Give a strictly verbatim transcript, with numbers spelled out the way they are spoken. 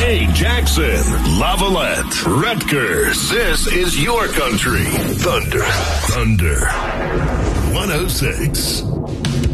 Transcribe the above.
Hey, Jackson, Lavalette, Rutgers. This is your country. Thunder. Thunder. one oh six